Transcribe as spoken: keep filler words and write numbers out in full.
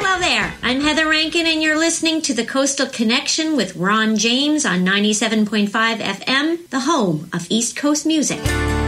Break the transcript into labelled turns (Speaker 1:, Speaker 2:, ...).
Speaker 1: Hello there, I'm Heather Rankin, and you're listening to The Coastal Connection with Ron James on ninety-seven point five F M, the home of East Coast music.